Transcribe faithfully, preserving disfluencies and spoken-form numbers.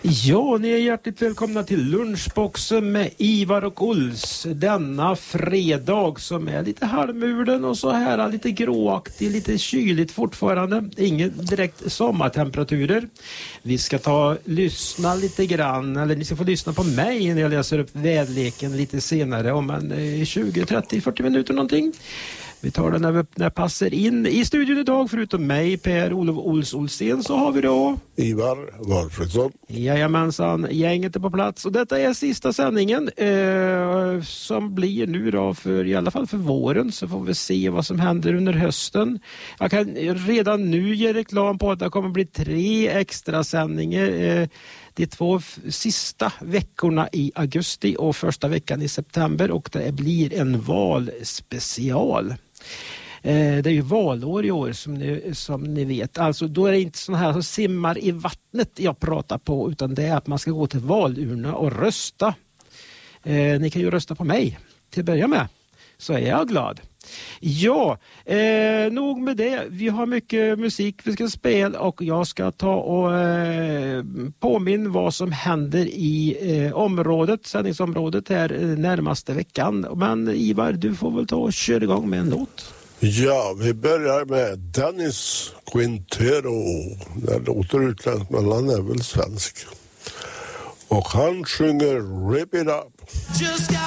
Ja, ni är hjärtligt välkomna till lunchboxen med Ivar och Ols denna fredag som är lite halvmulen och så här lite gråaktig, lite kyligt fortfarande. Ingen direkt sommartemperaturer. Vi ska ta lyssna lite grann, eller ni ska få lyssna på mig när jag läser upp väderleken lite senare om en tjugo, trettio, fyrtio minuter någonting. Vi tar den när, vi, när jag passar in. I studion idag, förutom mig, Per-Olof Ols Olsen, så har vi då Ivar Valfridsson. Jajamensan, gänget är på plats. Och detta är sista sändningen eh, som blir nu då för, i alla fall för våren. Så får vi se vad som händer under hösten. Jag kan redan nu ge reklam på att det kommer bli tre extra sändningar. Eh, de två f- sista veckorna i augusti och första veckan i september. Och det blir en valspecial. Det är ju valår i år som ni, som ni vet. Alltså då är det inte sån här som simmar i vattnet jag pratar på, utan det är att man ska gå till valurna och rösta. Eh, ni kan ju rösta på mig till att börja med. Så är jag glad. Ja, eh, nog med det. Vi har mycket musik vi ska spela och jag ska ta och eh, påminna vad som händer i eh, området, sändningsområdet här eh, närmaste veckan. Men Ivar, du får väl ta och köra igång med en låt. Ja, vi börjar med Dennis Quintero. Det låter utländskt, men han är väl svensk. Och han sjunger Rip It Up.